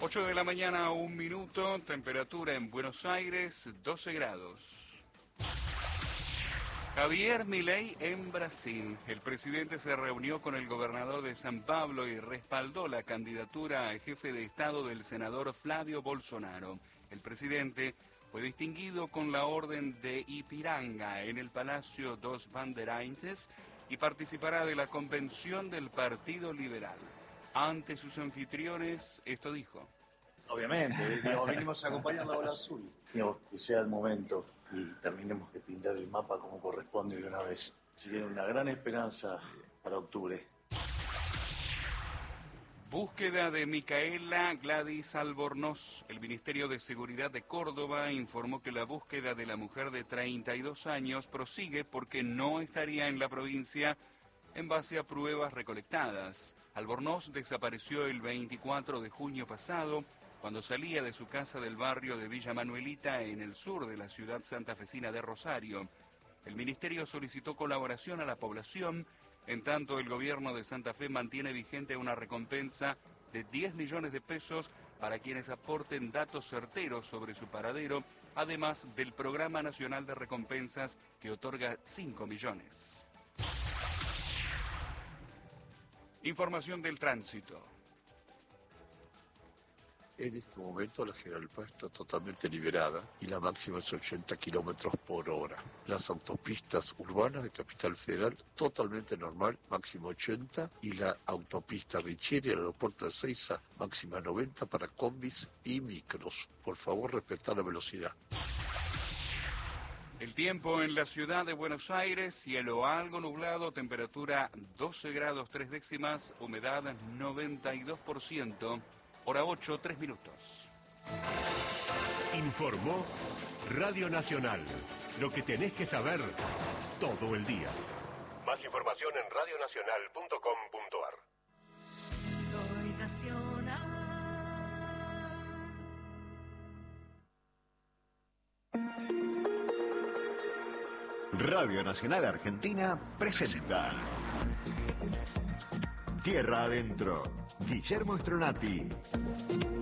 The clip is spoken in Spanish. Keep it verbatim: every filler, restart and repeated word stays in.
ocho de la mañana, un minuto, temperatura en Buenos Aires, doce grados. Javier Milei en Brasil. El presidente se reunió con el gobernador de San Pablo y respaldó la candidatura a jefe de Estado del senador Flávio Bolsonaro. El presidente fue distinguido con la Orden de Ipiranga en el Palacio dos Bandeirantes y participará de la convención del Partido Liberal. Ante sus anfitriones, esto dijo. Obviamente, digo, venimos acompañando a Bola Azul. Digo, que sea el momento y terminemos de pintar el mapa como corresponde de una vez. Así que una gran esperanza para octubre. Búsqueda de Micaela Gladys Albornoz. El Ministerio de Seguridad de Córdoba informó que la búsqueda de la mujer de treinta y dos años prosigue porque no estaría en la provincia en base a pruebas recolectadas. Albornoz desapareció el veinticuatro de junio pasado cuando salía de su casa del barrio de Villa Manuelita en el sur de la ciudad santafesina de Rosario. El ministerio solicitó colaboración a la población. En tanto, el gobierno de Santa Fe mantiene vigente una recompensa de diez millones de pesos para quienes aporten datos certeros sobre su paradero, además del Programa Nacional de Recompensas que otorga cinco millones. Información del tránsito. En este momento la General Paz está totalmente liberada y la máxima es ochenta kilómetros por hora. Las autopistas urbanas de Capital Federal totalmente normal, máxima ochenta, y la autopista Richieri, el aeropuerto de Ezeiza, máxima noventa para combis y micros. Por favor, respetar la velocidad. El tiempo en la ciudad de Buenos Aires, cielo algo nublado, temperatura doce grados tres décimas, humedad noventa y dos por ciento. Hora ocho, tres minutos. Informó Radio Nacional. Lo que tenés que saber todo el día. Más información en radio nacional punto com punto a r. Soy nacional. Radio Nacional Argentina presenta Tierra Adentro. Guillermo Stronati.